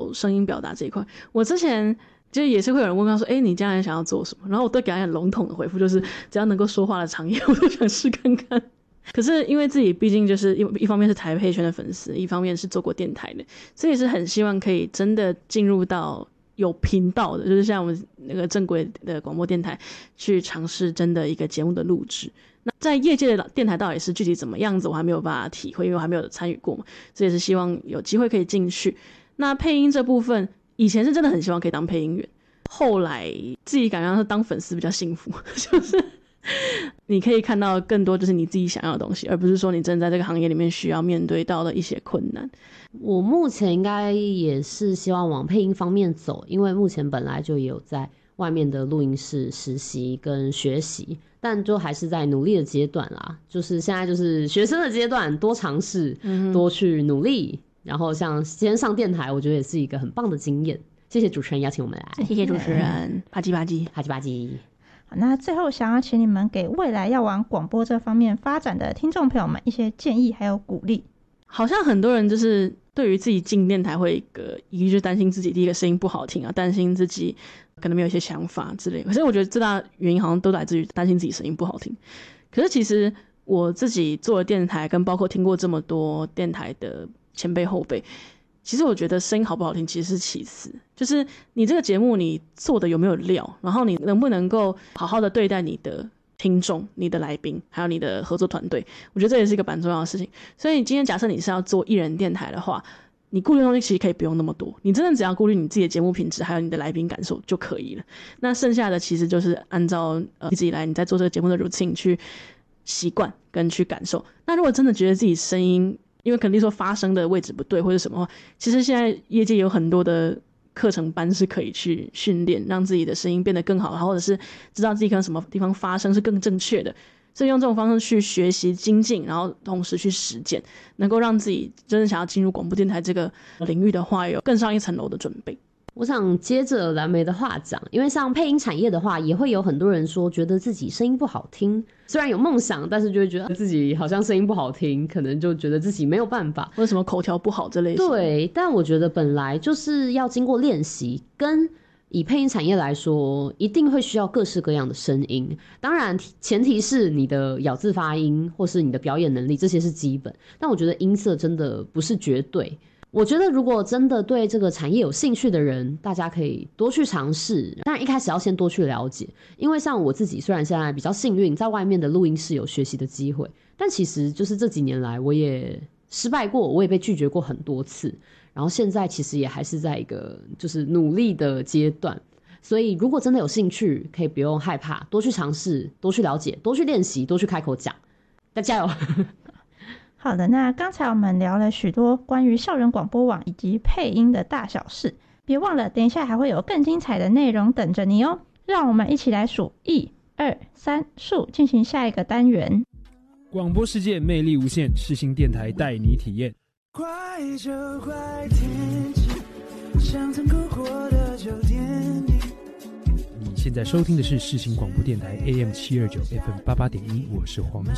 走声音表达这一块。我之前就也是会有人问他说你将来想要做什么，然后我都给他很笼统的回复，就是只要能够说话的产业我都想试看看。可是因为自己毕竟就是一方面是台配圈的粉丝，一方面是做过电台的，所以是很希望可以真的进入到有频道的，就是像我们那个正规的广播电台去尝试真的一个节目的录制。那在业界的电台到底是具体怎么样子我还没有办法体会，因为我还没有参与过嘛，所以也是希望有机会可以进去。那配音这部分以前是真的很希望可以当配音员，后来自己感觉是当粉丝比较幸福，就是你可以看到更多就是你自己想要的东西，而不是说你真的在这个行业里面需要面对到的一些困难。 我目前应该也是希望往配音方面走，因为目前本来就也有在外面的录音室实习跟学习，但就还是在努力的阶段啦，就是现在就是学生的阶段，多尝试，多去努力，然后像今天上电台我觉得也是一个很棒的经验。谢谢主持人邀请我们来。 谢谢主持人，啪叽啪叽啪叽啪叽。 好，那最后想要请你们给未来要往广播这方面发展的听众朋友们一些建议还有鼓励。 好像很多人就是对于自己进电台会一个疑虑，就担心自己第一个声音不好听啊，担心自己可能没有一些想法之类的。可是我觉得最大原因好像都来自于担心自己声音不好听。可是其实我自己做了电台，跟包括听过这么多电台的前辈后辈，其实我觉得声音好不好听其实是其次，就是你这个节目你做的有没有料，然后你能不能够好好的对待你的听众、你的来宾还有你的合作团队，我觉得这也是一个蛮重要的事情。所以今天假设你是要做艺人电台的话，你顾虑的东西其实可以不用那么多，你真的只要顾虑你自己的节目品质还有你的来宾感受就可以了。那剩下的其实就是按照一直以来你在做这个节目的 routine 去习惯跟去感受。那如果真的觉得自己声音因为肯定说发声的位置不对或者什么，其实现在业界有很多的课程班是可以去训练，让自己的声音变得更好，或者是知道自己可能什么地方发声是更正确的，所以用这种方式去学习精进，然后同时去实践，能够让自己真的想要进入广播电台这个领域的话有更上一层楼的准备。 我想接着蓝莓的话讲，因为像配音产业的话，也会有很多人说觉得自己声音不好听，虽然有梦想，但是就会觉得自己好像声音不好听，可能就觉得自己没有办法， 或者什么口条不好之类的。 对，但我觉得本来就是要经过练习，跟以配音产业来说，一定会需要各式各样的声音。当然，前提是你的咬字发音或是你的表演能力，这些是基本。但我觉得音色真的不是绝对。我觉得如果真的对这个产业有兴趣的人，大家可以多去尝试。当然一开始要先多去了解，因为像我自己虽然现在比较幸运，在外面的录音室有学习的机会，但其实就是这几年来我也失败过，我也被拒绝过很多次。然后现在其实也还是在一个就是努力的阶段，所以如果真的有兴趣，可以不用害怕，多去尝试，多去了解，多去练习，多去开口讲，大家加油！ 好的，那刚才我们聊了许多关于校园广播网以及配音的大小事，别忘了等一下还会有更精彩的内容等着你哦。让我们一起来数1、2、3数，进行下一个单元。 广播世界魅力无限，世新电台带你体验。 快就快天气，像曾哭过的酒店里。 你现在收听的是世新广播电台 AM729 FM88.1，我是黄